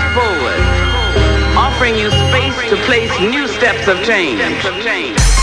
forward, offering you space to place new steps of change.